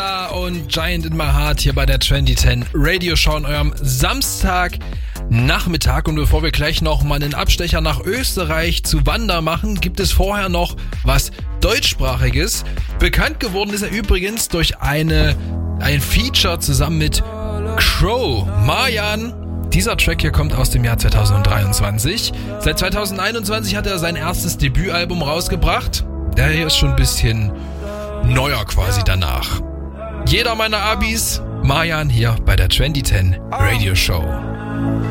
SZA und Giant in My Heart hier bei der 2010 Radio Show an eurem Samstagnachmittag. Und bevor wir gleich noch mal einen Abstecher nach Österreich zu Wanda machen, gibt es vorher noch was Deutschsprachiges. Bekannt geworden ist er übrigens durch ein Feature zusammen mit Crow. Marjan. Dieser Track hier kommt aus dem Jahr 2023. Seit 2021 hat er sein erstes Debütalbum rausgebracht. Der hier ist schon ein bisschen neuer quasi danach. Jeder meiner Abis, Marjan hier bei der 2010 Radio Show.